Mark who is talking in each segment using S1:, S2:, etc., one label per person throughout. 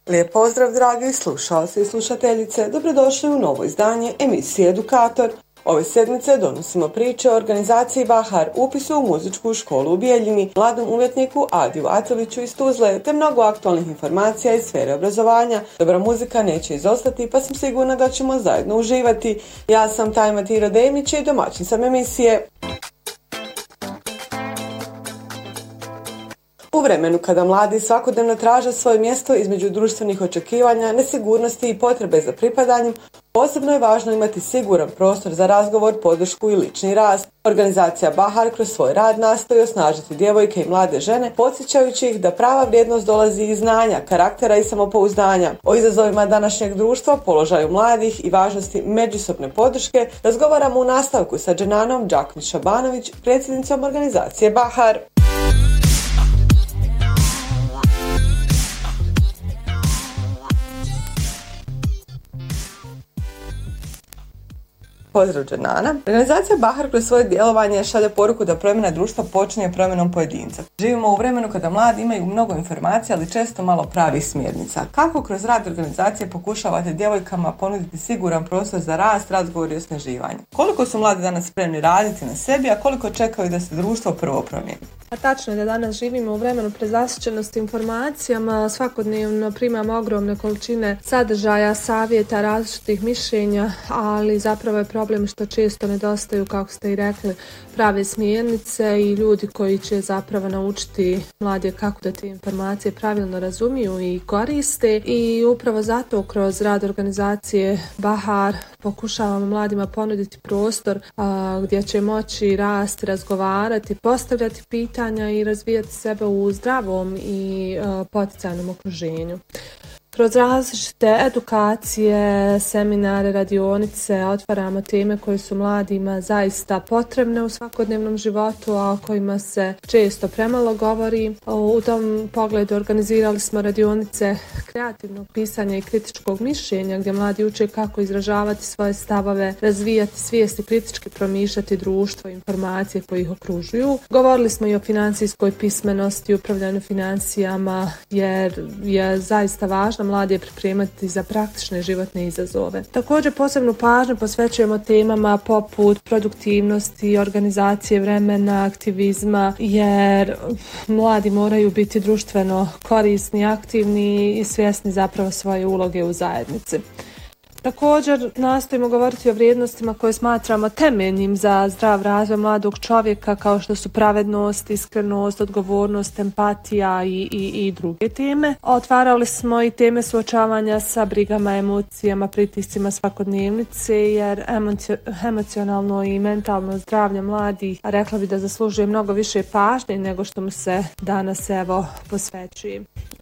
S1: Lijep pozdrav dragi slušalci i slušateljice, dobrodošli u novo izdanje emisije Edukator. Ove sedmice donosimo priče o organizaciji Bahar, upisu u muzičku školu u Bijeljini, mladom umjetniku Adiju Atoviću iz Tuzle, te mnogo aktualnih informacija iz sfere obrazovanja. Dobra muzika neće izostati, pa sam sigurna da ćemo zajedno uživati. Ja sam Tajma Tiro Demić i domaćin sam emisije. U vremenu kada mladi svakodnevno traže svoje mjesto između društvenih očekivanja, nesigurnosti i potrebe za pripadanjem, posebno je važno imati siguran prostor za razgovor, podršku i lični rast. Organizacija Bahar kroz svoj rad nastoji osnažiti djevojke i mlade žene, podsjećajući ih da prava vrijednost dolazi iz znanja, karaktera i samopouzdanja. O izazovima današnjeg društva, položaju mladih i važnosti međusobne podrške razgovaramo u nastavku sa Dženanom Đakmić-Šabanović, predsjednicom organizacije Bahar. Pozdrav Dženana. Organizacija Bahar kroz svoje djelovanje šalje poruku da promjena društva počinje promjenom pojedinca. Živimo u vremenu kada mladi imaju mnogo informacija, ali često malo pravih smjernica. Kako kroz rad organizacije pokušavate djevojkama ponuditi siguran prostor za rast, razgovor i osnaživanje? Koliko su mladi danas spremni raditi na sebi, a koliko čekaju da se društvo prvo promijeni?
S2: A tačno je da danas živimo u vremenu prezasićenosti informacijama, svakodnevno primamo ogromne količine sadržaja, savjeta, različitih mišljenja, ali zapravo je problem što često nedostaju, kako ste i rekli, prave smjernice i ljudi koji će zapravo naučiti mlade kako da te informacije pravilno razumiju i koriste. I upravo zato kroz rad organizacije Bahar pokušavamo mladima ponuditi prostor gdje će moći rasti, razgovarati, postavljati pitanja i razvijati sebe u zdravom i poticajnom okruženju. Kroz različite edukacije, seminare, radionice otvaramo teme koje su mladima zaista potrebne u svakodnevnom životu, a o kojima se često premalo govori. U tom pogledu organizirali smo radionice kreativnog pisanja i kritičkog mišljenja, gdje mladi uče kako izražavati svoje stavove, razvijati svijest i kritički promišljati društvo i informacije koje ih okružuju. Govorili smo i o financijskoj pismenosti, upravljanju financijama, jer je zaista važno mlade pripremati za praktične životne izazove. Također posebnu pažnju posvećujemo temama poput produktivnosti, organizacije vremena, aktivizma, jer mladi moraju biti društveno korisni, aktivni i svjesni zapravo svoje uloge u zajednici. Također nastojimo govoriti o vrijednostima koje smatramo temeljnim za zdrav razvoj mladog čovjeka, kao što su pravednost, iskrenost, odgovornost, empatija i druge teme. Otvarali smo i teme suočavanja sa brigama, emocijama, pritiscima svakodnevnice, jer emocionalno i mentalno zdravlje mladih, rekla bi da zaslužuje mnogo više pažnje nego što mu se danas posvećuje.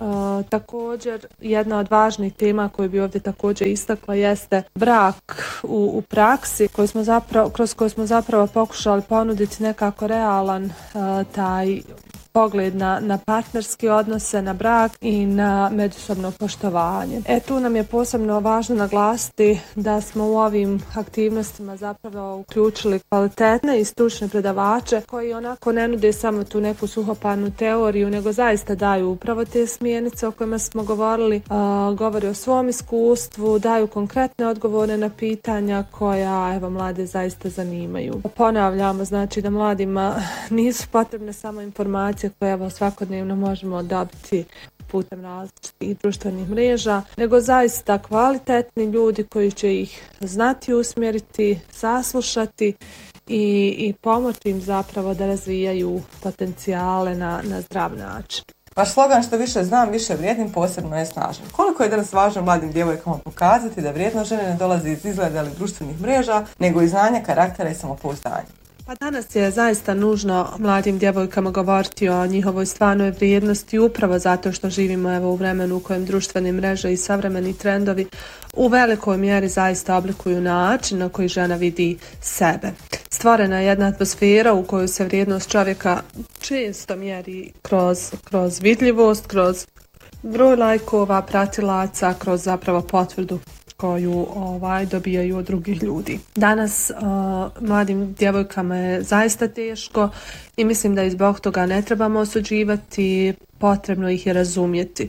S2: Također jedna od važnih tema koju bi ovdje također istakla jeste brak u praksi kroz koju smo zapravo pokušali ponuditi nekako realan taj pogled na partnerske odnose, na brak i na međusobno poštovanje. Tu nam je posebno važno naglasiti da smo u ovim aktivnostima zapravo uključili kvalitetne i stručne predavače koji onako ne nude samo tu neku suhoparnu teoriju, nego zaista daju upravo te smjernice o kojima smo govorili, govore o svom iskustvu, daju konkretne odgovore na pitanja koja mlade zaista zanimaju. Ponavljamo znači da mladima nisu potrebne samo informacije koje svakodnevno možemo dobiti putem različitih društvenih mreža, nego zaista kvalitetni ljudi koji će ih znati usmjeriti, saslušati i pomoći im zapravo da razvijaju potencijale na zdrav način.
S1: Vaš slogan što više znam, više vrijedim, posebno je snažan. Koliko je danas važno mladim djevojkama pokazati da vrijednost žene ne dolazi iz izgleda ili društvenih mreža, nego iz znanja, karaktera i samopouzdanja?
S2: Pa danas je zaista nužno mladim djevojkama govoriti o njihovoj stvarnoj vrijednosti upravo zato što živimo u vremenu u kojem društvene mreže i savremeni trendovi u velikoj mjeri zaista oblikuju način na koji žena vidi sebe. Stvorena je jedna atmosfera u kojoj se vrijednost čovjeka često mjeri kroz vidljivost, kroz broj lajkova, pratilaca, kroz zapravo potvrdu koju dobijaju od drugih ljudi. Danas mladim djevojkama je zaista teško i mislim da i zbog toga ne trebamo osuđivati, potrebno ih je razumjeti.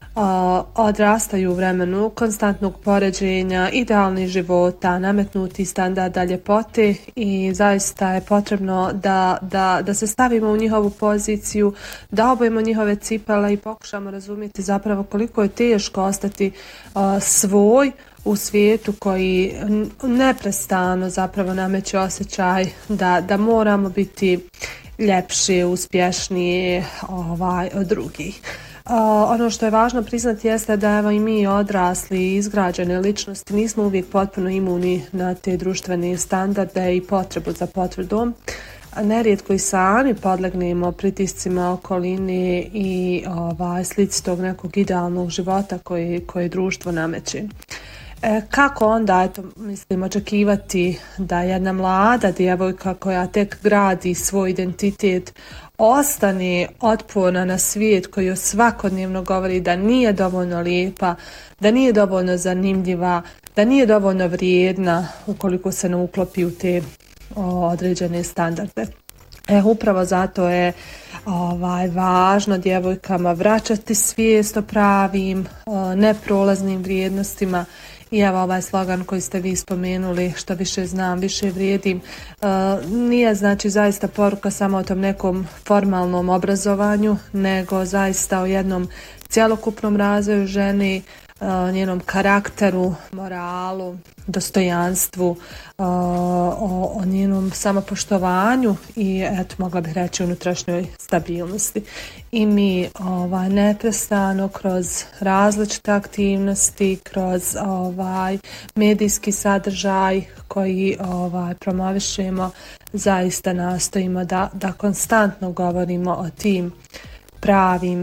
S2: odrastaju u vremenu konstantnog poređenja, idealnih života, nametnuti standarda ljepote i zaista je potrebno da se stavimo u njihovu poziciju, da obujemo njihove cipele i pokušamo razumjeti zapravo koliko je teško ostati svoj u svijetu koji neprestano zapravo nameće osjećaj da moramo biti ljepši, uspješniji od drugih. Ono što je važno priznati jeste da evo i mi odrasli i izgrađene ličnosti nismo uvijek potpuno imuni na te društvene standarde i potrebu za potvrdom. Nerijetko i sami podlegnemo pritiscima okoline i slici tog nekog idealnog života koji društvo nameće. Kako onda, očekivati da jedna mlada djevojka koja tek gradi svoj identitet ostane otporna na svijet koji joj svakodnevno govori da nije dovoljno lijepa, da nije dovoljno zanimljiva, da nije dovoljno vrijedna ukoliko se ne uklopi u te određene standarde. Upravo zato je važno djevojkama vraćati svijest o pravim, neprolaznim vrijednostima. I evo ovaj slogan koji ste vi spomenuli, što više znam, više vrijedim, nije znači zaista poruka samo o tom nekom formalnom obrazovanju, nego zaista o jednom cjelokupnom razvoju žene, njenom karakteru, moralu, dostojanstvu, o njenom samopoštovanju i mogla bih reći unutrašnjoj stabilnosti. I mi neprestano kroz različite aktivnosti, kroz medijski sadržaj koji promovišemo, zaista nastojimo da konstantno govorimo o tim pravim,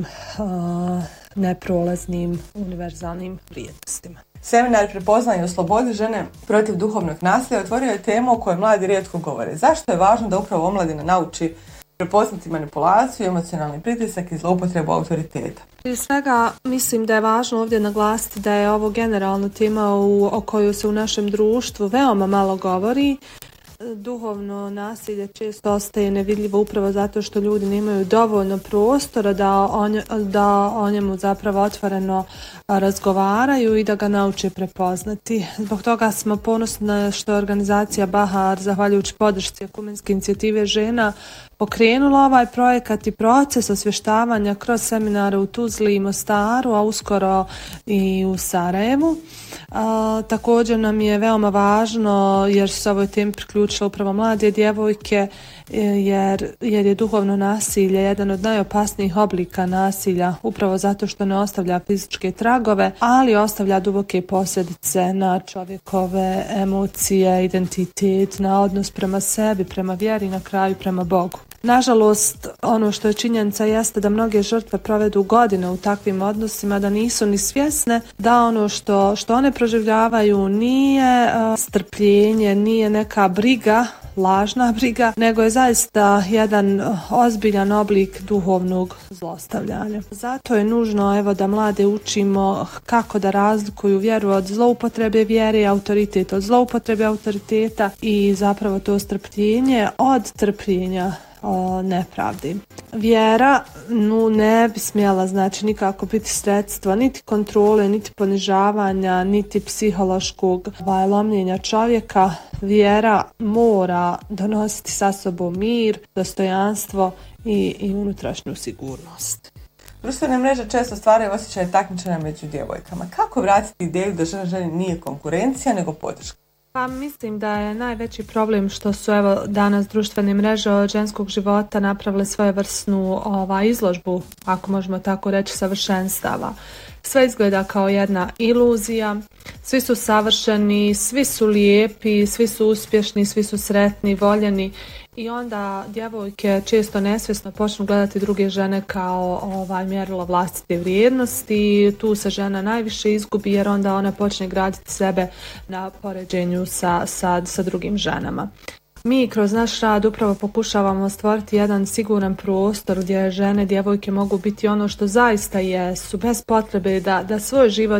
S2: neprolaznim, univerzalnim vrijednostima.
S1: Seminar Prepoznanje o slobodi žene protiv duhovnog nasilja otvorio je temu o kojoj mladi rijetko govore. Zašto je važno da upravo omladina nauči prepoznati manipulaciju, emocionalni pritisak i zloupotrebu autoriteta?
S2: Prije svega mislim da je važno ovdje naglasiti da je ovo generalna tema o kojoj se u našem društvu veoma malo govori. Duhovno nasilje često ostaje nevidljivo upravo zato što ljudi nemaju dovoljno prostora da o njemu zapravo otvoreno razgovaraju i da ga nauče prepoznati. Zbog toga smo ponosni što je organizacija Bahar, zahvaljujući podršci Ekumenske inicijative žena, pokrenula ovaj projekat i proces osvještavanja kroz seminare u Tuzli i Mostaru, a uskoro i u Sarajevu. Također nam je veoma važno jer su se ovoj temi priključile upravo mlade djevojke jer je duhovno nasilje jedan od najopasnijih oblika nasilja upravo zato što ne ostavlja fizičke tragove, ali ostavlja duboke posljedice na čovjekove emocije, identitet, na odnos prema sebi, prema vjeri i na kraju prema Bogu. Nažalost, ono što je činjenica jeste da mnoge žrtve provedu godine u takvim odnosima, da nisu ni svjesne da ono što one proživljavaju nije strpljenje, nije neka briga, lažna briga, nego je zaista jedan ozbiljan oblik duhovnog zlostavljanja. Zato je nužno da mlade učimo kako da razlikuju vjeru od zloupotrebe vjere, autoritet od zloupotrebe autoriteta i zapravo to strpljenje od trpljenja nepravdi. Vjera ne bi smjela nikako biti sredstvo niti kontrole, niti ponižavanja, niti psihološkog lomljenja čovjeka. Vjera mora donositi sa sobom mir, dostojanstvo i unutrašnju sigurnost.
S1: Društvene mreže često stvaraju osjećaj takmičenja među djevojkama. Kako vratiti ideju da žena nije konkurencija nego podrška?
S2: Pa mislim da je najveći problem što su danas društvene mreže od ženskog života napravile svojevrsnu izložbu, ako možemo tako reći, savršenstava. Sve izgleda kao jedna iluzija, svi su savršeni, svi su lijepi, svi su uspješni, svi su sretni, voljeni i onda djevojke često nesvjesno počnu gledati druge žene kao mjerilo vlastite vrijednosti. Tu se žena najviše izgubi jer onda ona počne graditi sebe na poređenju sa drugim ženama. Mi kroz naš rad upravo pokušavamo stvoriti jedan siguran prostor gdje žene, djevojke mogu biti ono što zaista jesu, bez potrebe da svoj život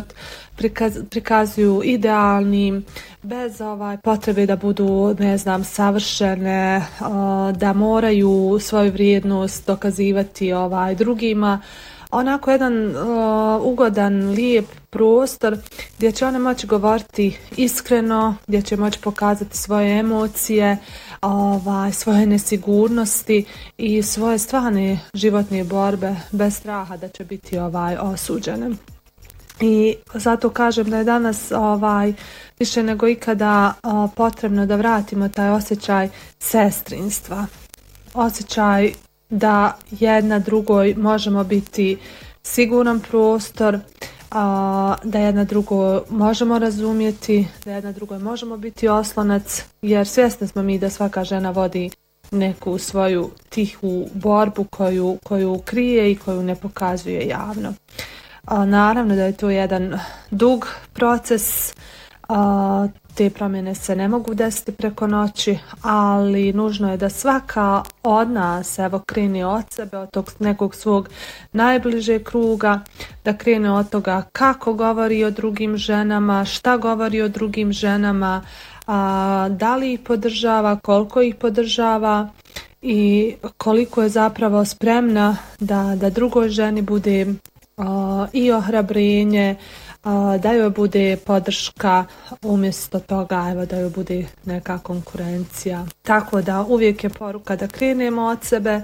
S2: prikazuju idealnim, bez potrebe da budu, savršene, da moraju svoju vrijednost dokazivati drugima. onako jedan ugodan, lijep prostor gdje će one moći govoriti iskreno, gdje će moći pokazati svoje emocije, svoje nesigurnosti i svoje stvarne životne borbe bez straha da će biti osuđene. I zato kažem da je danas više nego ikada potrebno da vratimo taj osjećaj sestrinstva, osjećaj da jedna drugoj možemo biti siguran prostor, da jedna drugo možemo razumjeti, da jedna drugoj možemo biti oslonac, jer svjesni smo mi da svaka žena vodi neku svoju tihu borbu koju krije i koju ne pokazuje javno. Naravno da je to jedan dug proces, te promjene se ne mogu desiti preko noći, ali nužno je da svaka od nas krene od sebe, od tog nekog svog najbližeg kruga, da krene od toga kako govori o drugim ženama, šta govori o drugim ženama, da li ih podržava, koliko ih podržava i koliko je zapravo spremna da drugoj ženi bude i ohrabrenje, da joj bude podrška umjesto toga da joj bude neka konkurencija. Tako da uvijek je poruka da krenemo od sebe,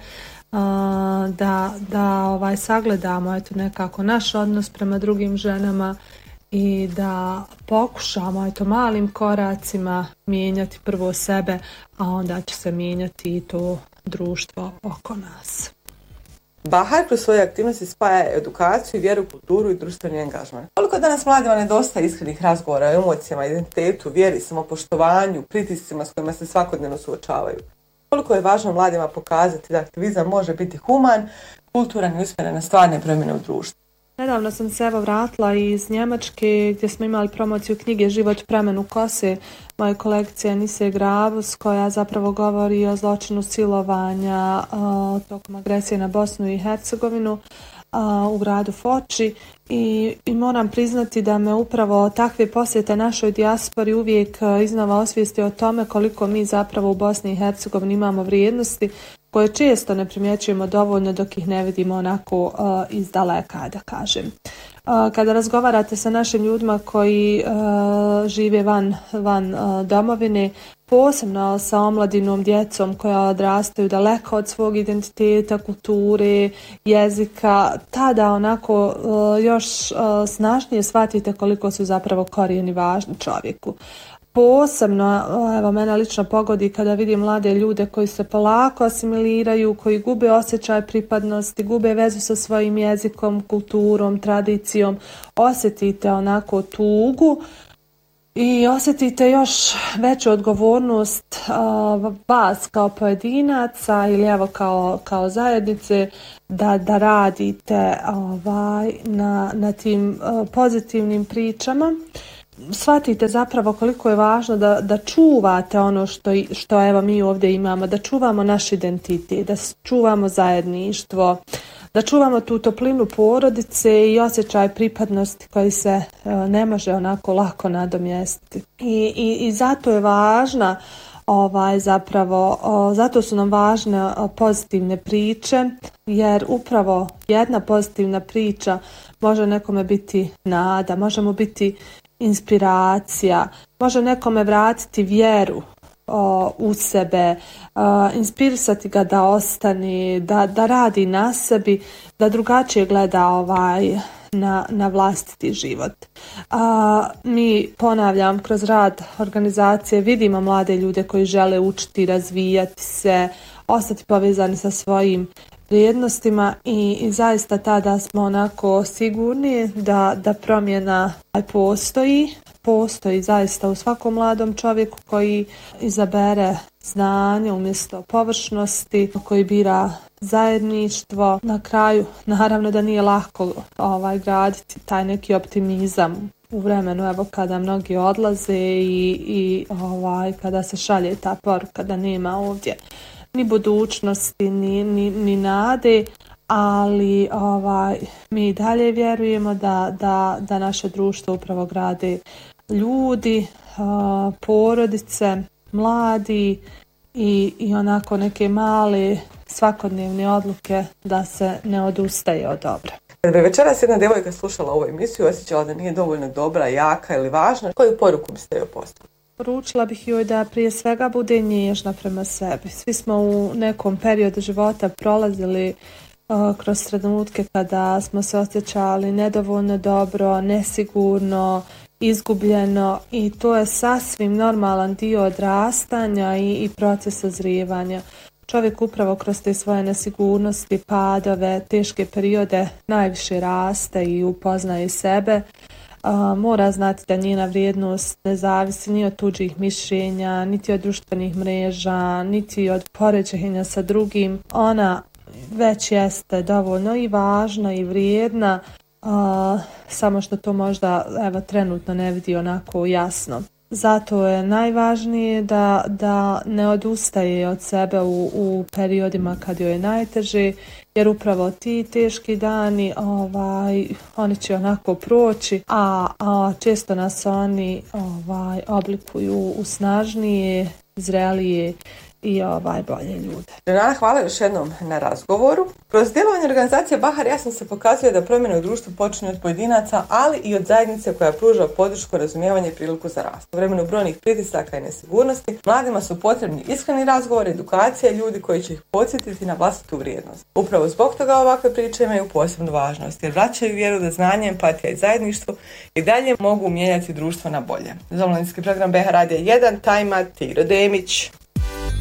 S2: da sagledamo nekako naš odnos prema drugim ženama i da pokušamo malim koracima mijenjati prvo sebe, a onda će se mijenjati i to društvo oko nas.
S1: Bahar kroz svoje aktivnosti spaja edukaciju, vjeru, kulturu i društveni angažman. Koliko danas mladima nedostaje iskrenih razgovora o emocijama, identitetu, vjeri, samopoštovanju, pritiscima s kojima se svakodnevno suočavaju? Koliko je važno mladima pokazati da aktivizam može biti human, kulturan i usmjeren na stvarne promjene u društvu?
S2: Nedavno sam se vratila iz Njemačke gdje smo imali promociju knjige Život premenu kose moje kolegice Anise Grabus, koja zapravo govori o zločinu silovanja tokom agresije na Bosnu i Hercegovinu u gradu Foči i moram priznati da me upravo takve posjete našoj dijaspori uvijek iznova osvijesti o tome koliko mi zapravo u Bosni i Hercegovini imamo vrijednosti koje često ne primjećujemo dovoljno dok ih ne vidimo onako iz daleka, da kažem. Kada razgovarate sa našim ljudima koji žive van domovine, posebno sa omladinom, djecom koja odrastaju daleko od svog identiteta, kulture, jezika, tada onako još snažnije shvatite koliko su zapravo korijeni važni čovjeku. Posebno, mene lično pogodi kada vidim mlade ljude koji se polako asimiliraju, koji gube osjećaj pripadnosti, gube vezu sa svojim jezikom, kulturom, tradicijom, osjetite onako tugu i osjetite još veću odgovornost vas kao pojedinaca ili kao zajednice da radite na tim pozitivnim pričama. Shvatite zapravo koliko je važno da čuvate ono što mi ovdje imamo, da čuvamo naš identitet, da čuvamo zajedništvo, da čuvamo tu toplinu porodice i osjećaj pripadnosti koji se ne može onako lako nadomjestiti. I zato je važna zato su nam važne pozitivne priče, jer upravo jedna pozitivna priča može nekome biti nada, može mu biti inspiracija, može nekome vratiti vjeru u sebe, inspirisati ga da ostane, da radi na sebi, da drugačije gleda na vlastiti život. Mi, ponavljam, kroz rad organizacije vidimo mlade ljude koji žele učiti, razvijati se, ostati povezani sa svojim vrijednostima i zaista tada smo onako sigurni da promjena postoji zaista u svakom mladom čovjeku koji izabere znanje umjesto površnosti, koji bira zajedništvo. Na kraju, naravno da nije lako graditi taj neki optimizam u vremenu kada mnogi odlaze i kada se šalje ta poruka da nema ovdje ni budućnosti, ni nade, ali mi dalje vjerujemo da naše društvo upravo grade ljudi, porodice, mladi i onako neke male svakodnevne odluke da se ne odustaje od dobra.
S1: Kad bi večeras jedna djevojka slušala ovu emisiju, osjećala da nije dovoljno dobra, jaka ili važna, koju poruku biste joj poslali?
S2: Poručila bih joj da prije svega bude nježna prema sebi. Svi smo u nekom periodu života prolazili kroz trenutke kada smo se osjećali nedovoljno dobro, nesigurno, izgubljeno i to je sasvim normalan dio odrastanja i procesa zrijevanja. Čovjek upravo kroz te svoje nesigurnosti, padove, teške periode najviše raste i upoznaje sebe. Mora znati da njena vrijednost ne zavisi ni od tuđih mišljenja, niti od društvenih mreža, niti od poređenja sa drugim. Ona već jeste dovoljno i važna i vrijedna, samo što to možda trenutno ne vidi onako jasno. Zato je najvažnije da ne odustaje od sebe u periodima kad joj je najteže, jer upravo ti teški dani oni će onako proći, a često nas oni oblikuju u snažnije, zrelije i bolje ljude.
S1: Renata, hvala još jednom na razgovoru. Kroz djelovanje organizacije Bahar jasno se pokazuje da promjene u društvu počinju od pojedinaca, ali i od zajednice koja pruža podršku, razumijevanje i priliku za rast. U vremenu brojnih pritisaka i nesigurnosti, mladima su potrebni iskreni razgovori, edukacija i ljudi koji će ih podsjetiti na vlastitu vrijednost. Upravo zbog toga ovakve priče imaju posebnu važnost, jer vraćaju vjeru da znanje, empatija i zajedništvo i dalje mogu mijenjati društvo na bolje. Za omladinski program BH Radija 1, Tajma, Tigro Demić.